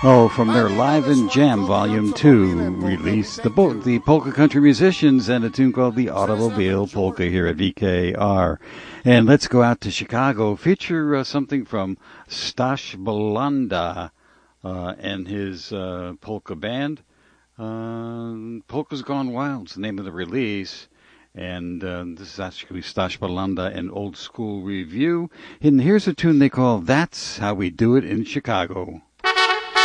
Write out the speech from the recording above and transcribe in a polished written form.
Oh, from their Live and Jam Volume 2 release, the Polka Country Musicians, and a tune called the Automobile Polka here at VKR. And let's go out to Chicago, feature something from Stash Balanda and his polka band. Polka's Gone Wild is the name of the release. And this is actually Stash Balanda and Old School Review. And here's a tune they call That's How We Do It in Chicago.